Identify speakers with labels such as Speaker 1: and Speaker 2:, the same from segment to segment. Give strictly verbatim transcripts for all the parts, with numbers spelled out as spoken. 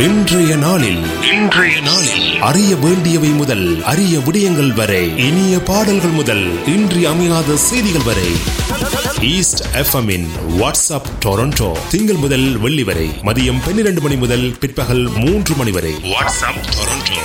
Speaker 1: இன்றைய நாளில் இன்றைய நாளில் அறிய வேண்டியவை முதல் அரிய விடயங்கள் வரை, இனிய பாடல்கள் முதல் இன்றி அமையாத செய்திகள் வரை, ஈஸ்ட் எஃப்எம்மின் வாட்ஸ்அப் டொரண்டோ திங்கள் முதல் வெள்ளி வரை மதியம் பன்னிரண்டு மணி முதல் பிற்பகல் மூன்று மணி வரை. WhatsApp Toronto.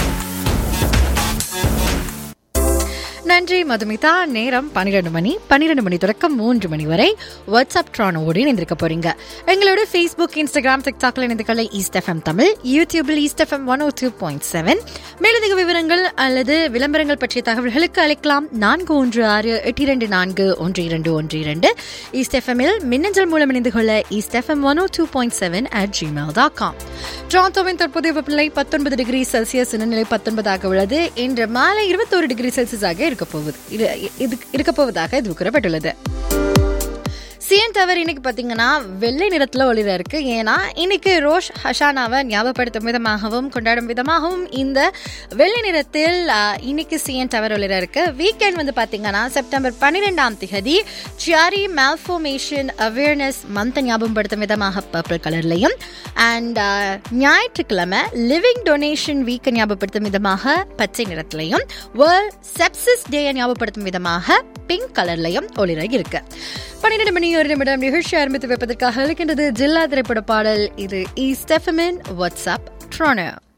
Speaker 2: நன்றி மதுமிதா. நேரம் பன்னிரண்டு மணி பன்னிரண்டு மணி தொடக்கம் மூன்று மணி வரை வாட்ஸ்அப் ட்ரானோடு இணைந்திருக்க போறீங்க. எங்களோட ஃபேஸ்புக், இன்ஸ்டாகிராம், டிக்டாக்ல இணைந்துக்கொள்ள ஈஸ்ட் எஃப்எம் தமிழ், யூடியூபில் ஈஸ்ட் எஃப்எம் ஒன் ஓ டூ பாயிண்ட் செவன். மேலதிக விவரங்கள் அல்லது விளம்பரங்கள் பற்றிய தகவல்களுக்கு அழைக்கலாம் நான்கு ஒன்று ஆறு எட்டு இரண்டு நான்கு ஒன்று இரண்டு ஒன்று இரண்டு. ஈஸ்ட் எஃப்எம்மில் மின்னஞ்சல் மூலம் இணைந்து கொள்ள east FM one O two point seven at Gmail dot com. டொரண்டோவின் தற்போதைய வெப்பநிலை பத்தொன்பது டிகிரி செல்சியஸ், நிலை பத்தொன்பதாக உள்ளது. இன்று மாலை இருபத்தோரு டிகிரி செல்சியஸாக இருக்க போகுது இருக்க போவதாக இது கூறப்பட்டுள்ளது. சிஎன் டவர் இன்னைக்கு பார்த்தீங்கன்னா வெள்ளை நிறத்தில் ஒளிர இருக்கு. ஏன்னா இன்னைக்கு ரோஷ் ஹஷானாவை ஞாபகப்படுத்தும் விதமாகவும் கொண்டாடும் விதமாகவும் இந்த வெள்ளை நிறத்தில் இன்னைக்கு சிஎன் டவர் ஒளிர இருக்கு. வீக்கெண்ட் வந்து பார்த்தீங்கன்னா செப்டம்பர் பன்னிரெண்டாம் தேதி சியாரி மால்ஃபோமேஷன் அவேர்னஸ் மந்த் ஞாபகப்படுத்தும் விதமாக பர்பிள் கலர்லையும், அண்ட் ஞாயிற்றுக்கிழமை லிவிங் டொனேஷன் வீக்கை ஞாபகப்படுத்தும் விதமாக பச்சை நிறத்திலையும், வேர்ல்ட் செப்சிஸ் டே ஞாபகப்படுத்தும் விதமாக பிங்க் கலர்லையும் ஒளிர இருக்கு. பன்னிரண்டு மணி ஒரு நிமிடம் நிகழ்ச்சி ஆரம்பித்து வைப்பதற்காக இருக்கின்றது ஜில்லா திரைப்பட பாடல். இது ஈஸ்ட் எஃப்எம்மின் வாட்ஸ்அப் ட்ரானோ.